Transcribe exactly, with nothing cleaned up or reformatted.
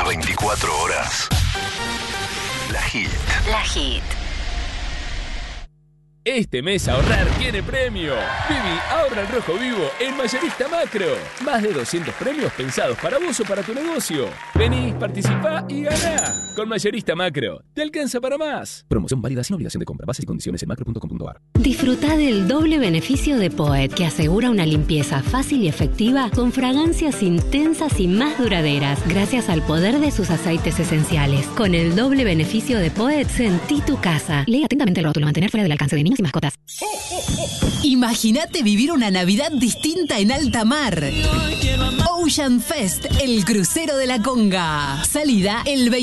Las veinticuatro horas. La Hit. La Hit. Este mes ahorrar tiene premio. Viví ahorra en rojo vivo en Mayorista Macro. Más de doscientos premios pensados para vos o para tu negocio. Vení, participá y ganá. Con Mayorista Macro. Te alcanza para más. Promoción válida sin obligación de compra. Bases y condiciones en macro punto com punto a r. Disfruta del doble beneficio de Poet, que asegura una limpieza fácil y efectiva con fragancias intensas y más duraderas, gracias al poder de sus aceites esenciales. Con el doble beneficio de Poet, sentí tu casa. Lee atentamente el rótulo. Mantener fuera del alcance de niños y mascotas. Imagínate vivir una Navidad distinta en alta mar. Ocean Fest, el crucero de la Conga. Salida el veinte